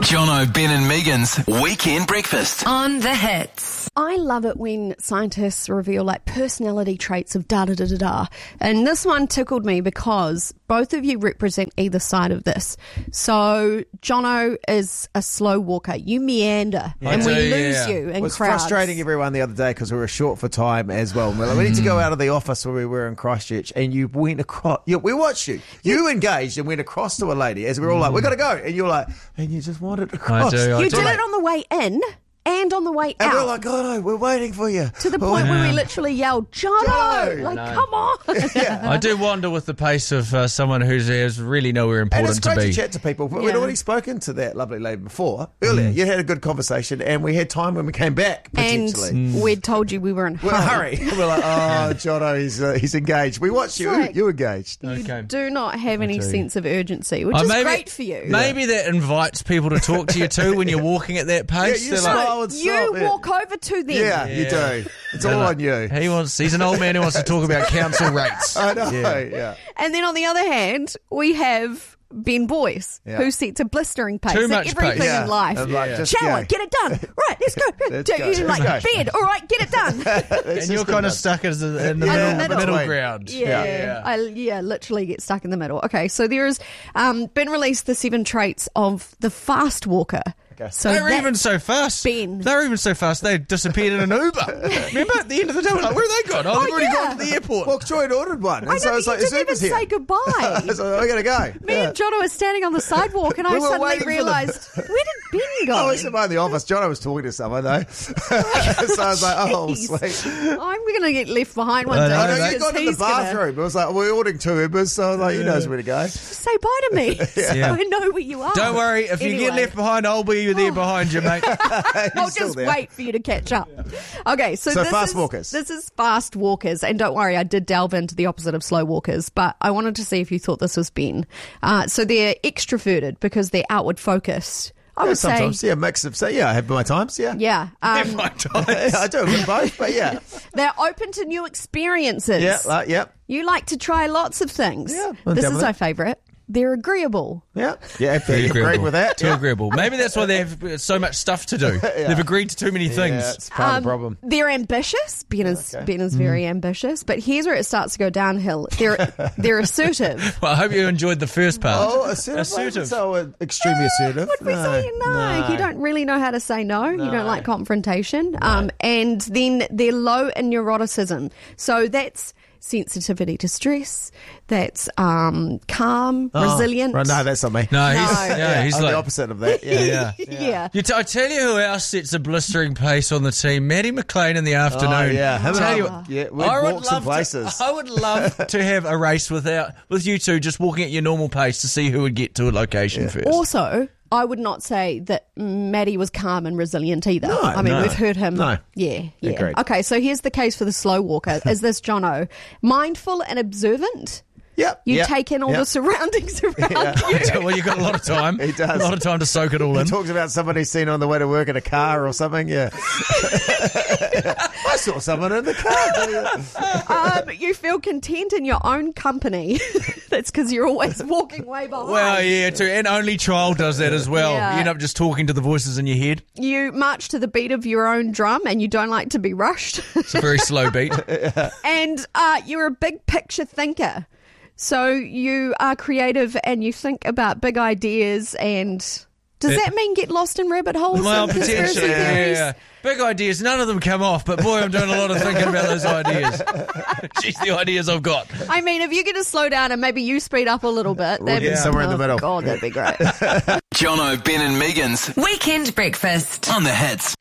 Jono, Ben and Megan's Weekend Breakfast. On the Hits. I love it when scientists reveal like personality traits of da-da-da-da-da. And this one tickled me because both of you represent either side of this. So Jono is a slow walker. You meander and we lose you in It was crowds. frustrating everyone the other day because we were short for time as well. We're like, we need to go out of the office where we were in Christchurch, and you went across. We watched you. You engaged and went across to a lady as we were all like, "We got to go," and you're like, and you just wanted to cross. You did it on the way in and on the way And out. we're like, "Oh no, we're waiting for you." To the point where we literally yelled, Jono! Like, come on! I do wonder with the pace of someone who's really nowhere And important it's great to be. to chat to people. We'd already spoken to that lovely lady before, earlier. You had a good conversation, and we had time when we came back, potentially. And we'd told you we were in We're in a hurry. We're like, oh, Jono, he's engaged. We watched you. like- You engaged. Okay. do not have any sense of urgency, which Oh, is maybe- great for you. Maybe that invites people to talk to you too when you're walking at that pace. you They're smile like, and You stop, yeah. walk over to them. Yeah, you do. It's all on you. he's an old man who wants to talk about council rates. I know. Yeah. And then on the other hand, we have Ben Boyce, Yeah. who sets a blistering pace Too at much everything pace. in life. And like, just Shower, go. get it done. Right, let's go. Let's go. You're like, Let's go. bed, all right, get it done. And you're kind of stuck in the middle. middle ground. I literally get stuck in the middle. Okay, so there has been released the 7 traits of the fast walker. Okay. So They were that- even so fast. Ben. They were even so fast they disappeared in an Uber. Remember at the end of the day, we're like, where are they gone? Oh, they've already yeah. gone to the airport. Well, Troy had ordered one. And I know, so but it's like, you his didn't even Uber's here. say goodbye. So I got to go. Me and Jono were standing on the sidewalk, and I We were suddenly waiting for them. realised, where did Ben go? I was in the office. Jono was talking to someone, though. So I was like, oh, Jeez. sweet. I'm going to get left behind one I day. know, I know, mate. you got in the He's gonna bathroom. It was like, we're ordering 2 Ubers, so I was like, he knows where to go. Say bye to me. Yeah. I know where you are. Don't worry, if you get Anyway. left behind, I'll be there behind you, mate. I'll still just there. wait for you to catch up. Okay, so this fast is, walkers. This is fast walkers, and don't worry, I did delve into the opposite of slow walkers, but I wanted to see if you thought this was Ben. So they're extroverted because they're outward focused. I would Sometimes, say, yeah, mix of, I have my times, yeah. yeah. My time. I do a bit of both, but yeah. They're open to new experiences. Yeah. You like to try lots of things. Yeah, I'm This down is with my that. favourite. They're agreeable. Yeah, agreed with that. Too agreeable. Maybe that's why they have so much stuff to do. They've agreed to too many things. Yeah, it's part of the problem. They're ambitious. Ben is very ambitious, but here's where it starts to go downhill. They're assertive. Well, I hope you enjoyed the first part. Oh, assertive. So extremely assertive. Would we say no? You don't really know how to say no. You don't like confrontation. And then they're low in neuroticism. So that's sensitivity to stress. That's calm, resilient. Right, no, that's not me. No, No. he's I'm like the opposite of that. Yeah. Yeah. I tell you who else sets a blistering pace on the team. Maddie McLean in the afternoon. Oh, yeah. Him and Tell I- you yeah, we'd I would walk some love places. I would love to have a race with you two just walking at your normal pace to see who would get to a location first. Also, I would not say that Maddie was calm and resilient either. No, I mean, no. we've heard him. No. Yeah. Agreed. Okay, so here's the case for the slow walker. Is this Jono? Mindful and observant. Yep. You yep, take in all yep. the surroundings around you. Well, you've got a lot of time. He does. A lot of time to soak it all He in. talks about somebody he's seen on the way to work in a car or something. Yeah. I saw someone in the car. You feel content in your own company. That's because you're always walking way behind. Well, yeah, too. And only child does that as well. Yeah. You end up just talking to the voices in your head. You march to the beat of your own drum and you don't like to be rushed. It's a very slow beat. And you're a big picture thinker. So you are creative and you think about big ideas and... Does that mean get lost in rabbit holes? Well, and conspiracy potentially, theories? yeah. Big ideas, none of them come off, but boy, I'm doing a lot of thinking about those ideas. Jeez, the ideas I've got. I mean, if you get to slow down and maybe you speed up a little bit, that'd get be somewhere in the middle. God, that'd be great. Jono, Ben and Megan's Weekend Breakfast. On the Hits.